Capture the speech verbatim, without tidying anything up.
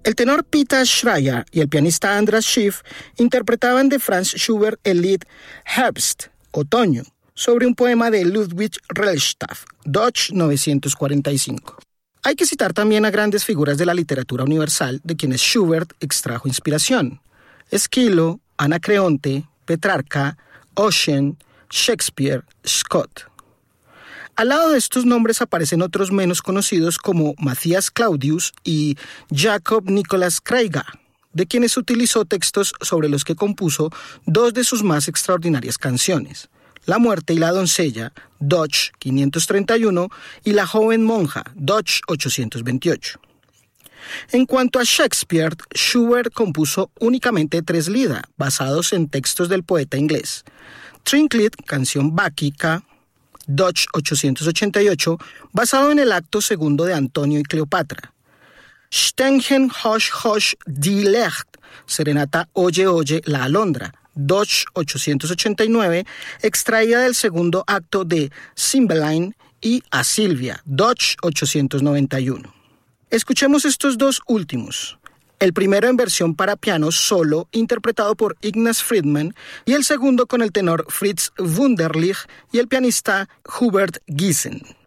El tenor Peter Schreier y el pianista Andras Schiff interpretaban de Franz Schubert el Lied Herbst, Otoño, sobre un poema de Ludwig Rellstab, Deutsch novecientos cuarenta y cinco. Hay que citar también a grandes figuras de la literatura universal de quienes Schubert extrajo inspiración: Esquilo, Anacreonte, Petrarca, Ossian, Shakespeare, Scott. Al lado de estos nombres aparecen otros menos conocidos como Matthias Claudius y Jacob Nicolas Krieger, de quienes utilizó textos sobre los que compuso dos de sus más extraordinarias canciones: La muerte y la doncella, Deutsch quinientos treinta y uno, y La joven monja, Deutsch ochocientos veintiocho. En cuanto a Shakespeare, Schubert compuso únicamente tres lieder, basados en textos del poeta inglés: Trinklied, canción báquica, Deutsch ochocientos ochenta y ocho, basado en el acto segundo de Antonio y Cleopatra; Ständchen hoch hoch die Lecht, serenata Oye oye la alondra, Deutsch ochocientos ochenta y nueve, extraída del segundo acto de Cymbeline; y A Silvia, Deutsch ochocientos noventa y uno. Escuchemos estos dos últimos. El primero en versión para piano solo, interpretado por Ignaz Friedman, y el segundo con el tenor Fritz Wunderlich y el pianista Hubert Giesen.